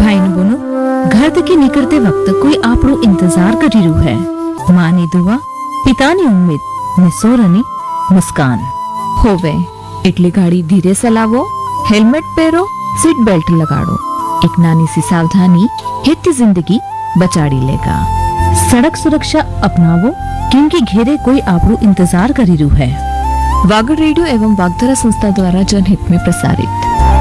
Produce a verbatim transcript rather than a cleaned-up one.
ભાઈ બહેનો, ઘરથી નીકળતે વખત કોઈ આપણો ઇંતજાર કરી રહ્યું है। માની દુઆ, પિતાની ઉમ્મીદ ને સોરની મુસ્કાન હોવે એટલે ગાડી ધીરે ચલાવો, હેલ્મેટ પહેરો, सीट बेल्ट लगाड़ो। एक नानी सी सावधानी हित जिंदगी बचाड़ी लेगा। सड़क सुरक्षा अपनावो क्योंकि घेरे कोई आपरो इंतजार करी रु है। वागड़ रेडियो एवं वागधरा संस्था द्वारा जनहित में प्रसारित।